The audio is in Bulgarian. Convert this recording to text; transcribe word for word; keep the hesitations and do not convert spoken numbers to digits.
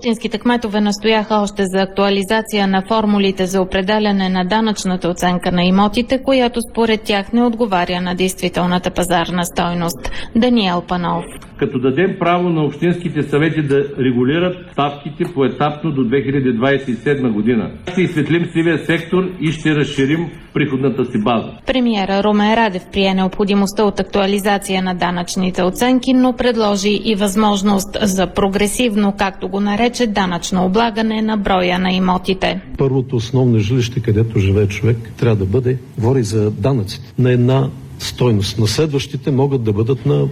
Общинските кметове настояха още за актуализация на формулите за определяне на данъчната оценка на имотите, която според тях не отговаря на действителната пазарна стойност. Даниел Панов. Като дадем право на общинските съвети да регулират ставките поетапно до две хиляди двадесет и седма година. Ще изсветлим сивия сектор и ще разширим приходната си база. Премиера Румен Радев прие необходимостта от актуализация на данъчните оценки, но предложи и възможност за прогресивно, както го нарече, данъчно облагане на броя на имотите. Първото основно жилище, където живее човек, трябва да бъде, говори за данъците, на една стойност. На следващите могат да бъдат на